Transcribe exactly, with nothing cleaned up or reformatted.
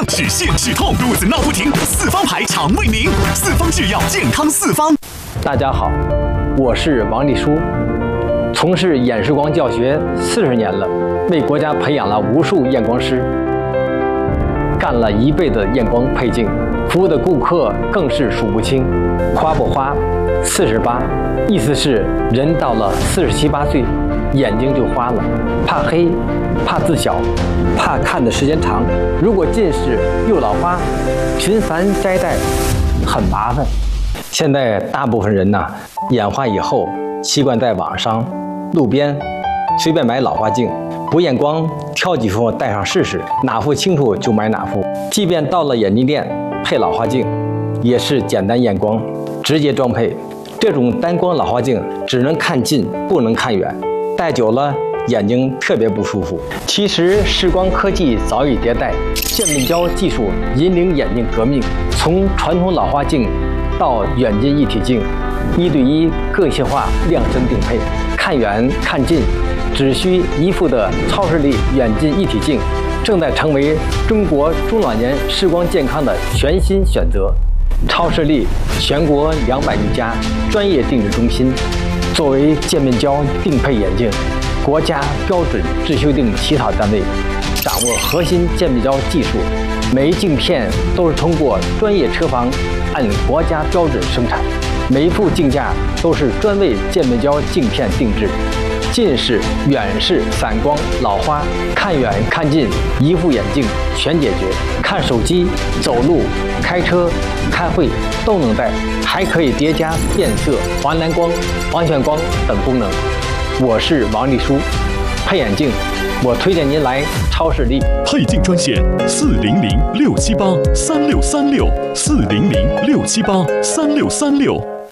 止泻止痛，肚子闹不停，四方牌肠胃宁，四方制药健康四方。 大家好，我是王立书，从事眼视光教学四十年了，为国家培养了无数验光师，干了一辈子验光配镜，服务的顾客更是数不清。花不花，四十八，意思是人到了四十七八岁，眼睛就花了，怕黑，怕字小，怕看的时间长。如果近视又老花，频繁摘戴很麻烦。现在大部分人呢，眼花以后习惯在网上、路边随便买老花镜，不验光，挑几副戴上试试，哪副清楚就买哪副。即便到了眼镜店配老花镜，也是简单验光，直接装配。这种单光老花镜只能看近，不能看远，戴久了眼睛特别不舒服。其实视光科技早已迭代，渐变焦技术引领眼镜革命，从传统老花镜到远近一体镜，一对一个性化量身定配，看远看近只需一副的超视力远近一体镜，正在成为中国中老年视光健康的全新选择。超视力全国两百余家专业定制中心，作为渐变焦定配眼镜国家标准制修订起草单位，掌握核心渐变焦技术，每一镜片都是通过专业车房按国家标准生产，每一副镜架都是专为渐变焦镜片定制。近视、远视、散光、老花，看远看近，一副眼镜全解决。看手机、走路、开车、开会都能戴，还可以叠加变色、环蓝光、防眩光等功能。我是王立书，配眼镜，我推荐您来超视力。 配镜专线：四零零六七八三六三六，四零零六七八三六三六。